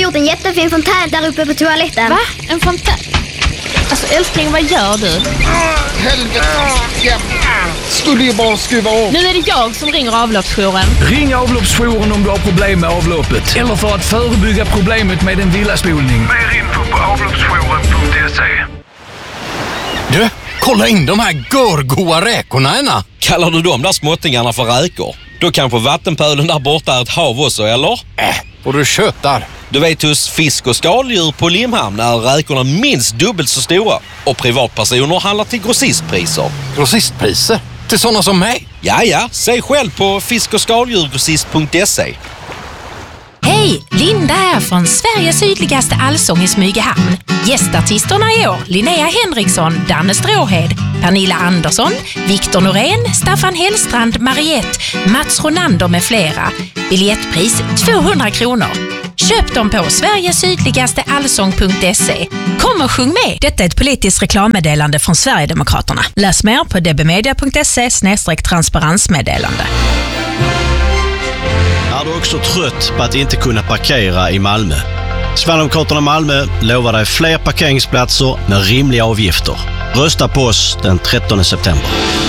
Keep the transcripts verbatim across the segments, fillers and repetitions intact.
gjort en jättefin fontän där uppe på toaletten. Va? En fontän? Alltså älskling, vad gör du? Ah, helvete. Ja. Skulle ju bara skruva av. Nu är det jag som ringer avloppsjouren. Ring avloppsjouren om du har problem med avloppet. Eller för att förebygga problemet med en villaspolning. Mer info på avloppsjouren punkt se. Du, kolla in de här görgoa räkorna, ena. Kallar du de där småttingarna för räkor? Då kanske vattenpölen där borta är ett hav också, eller? Äh, och du tjötar. Du vet, hos fisk- och skaldjur på Limhamn är räkorna minst dubbelt så stora. Och privatpersoner handlar till grossistpriser. Grossistpriser? Till sådana som mig? Ja, ja. Se själv på fisk- och skaldjurgrossist punkt se. Hej! Linda här från Sveriges sydligaste allsång i Smygehamn. Gästartisterna i år: Linnea Henriksson, Danne Stråhed, Pernilla Andersson, Viktor Norén, Staffan Hellstrand, Mariette, Mats Ronander med flera. Biljettpris tvåhundra kronor. Köp dem på sverigesydligaste allsång punkt se. Kom och sjung med! Detta är ett politiskt reklammeddelande från Sverigedemokraterna. Läs mer på dbmedia punkt se slash transparensmeddelande. Är du också trött på att inte kunna parkera i Malmö? Sverigedemokraterna Malmö lovar dig fler parkeringsplatser med rimliga avgifter. Rösta på oss den trettonde september.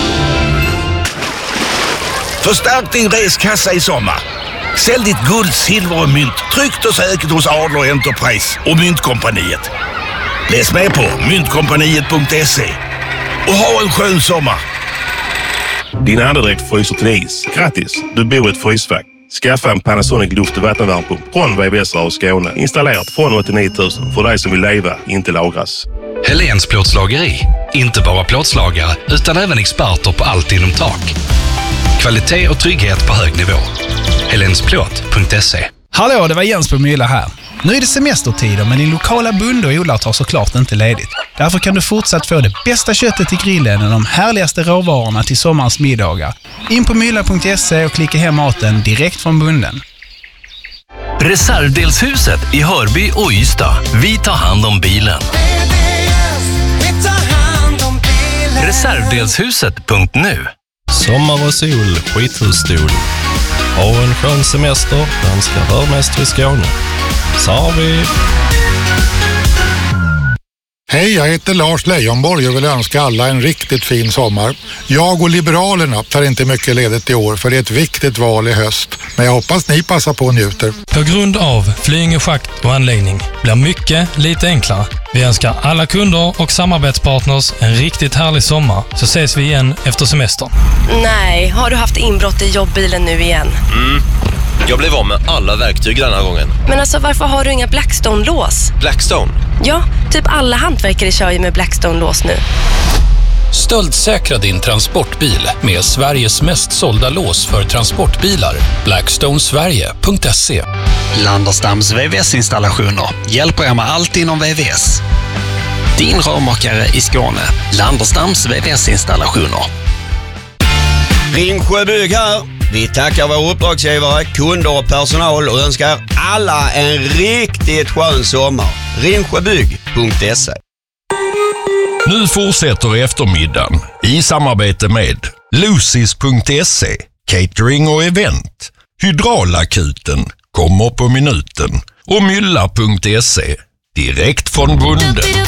Förstärk din reskassa i sommar. Sälj ditt guld, silver och mynt tryggt och säkert hos Adler Enterprise och Myntkompaniet. Läs med på myntkompaniet punkt se och ha en skön sommar. Din andedräkt fryser till is. Grattis, du bor i ett frysfack. Skaffa en Panasonic luft- och vattenvärmepump från V V S och Skåne. Installerat från åttionio tusen för dig som vill leva, inte lagras. Helens plåtslageri. Inte bara plåtslagare utan även experter på allt inom tak. Kvalitet och trygghet på hög nivå. helensplåt punkt se. Hallå, det var Jens på Mylla här. Nu är det semestertider, men din lokala bonde och odlare tar såklart inte ledigt. Därför kan du fortsatt få det bästa köttet till grillen och de härligaste råvarorna till sommarens middagar. In på mylla punkt se och klicka hem maten direkt från bonden. Reservdelshuset i Hörby och Ystad. Vi tar hand om bilen. Reservdelshuset punkt nu. Sommar och sol, skithusstol. Ha en skön semester, danska hörmäster i Skåne. Så har vi... Hej, jag heter Lars Leijonborg och vill önska alla en riktigt fin sommar. Jag och Liberalerna tar inte mycket ledigt i år för det är ett viktigt val i höst. Men jag hoppas ni passar på och njuter. På grund av Flyinge schakt och anläggning blir mycket lite enklare. Vi önskar alla kunder och samarbetspartners en riktigt härlig sommar, så ses vi igen efter semestern. Nej, har du haft inbrott i jobbbilen nu igen? Mm. Jag blev av med alla verktyg den här gången. Men alltså, varför har du inga Blackstone-lås? Blackstone? Ja, typ alla hantverkare kör ju med Blackstone-lås nu. Stöldsäkra din transportbil med Sveriges mest sålda lås för transportbilar. blackstone sverige punkt se. Landerstams V V S-installationer hjälper er med allt inom V V S. Din rörmakare i Skåne. Landerstams V V S-installationer. Ringsjö Bygg här. Vi tackar våra uppdragsgivare, kunder och personal och önskar alla en riktigt skön sommar. ringsjöbygg punkt se. Nu fortsätter eftermiddagen i samarbete med Lucis punkt se, catering och event. Hydraulakuten kommer på minuten och mylla punkt se, direkt från bonden.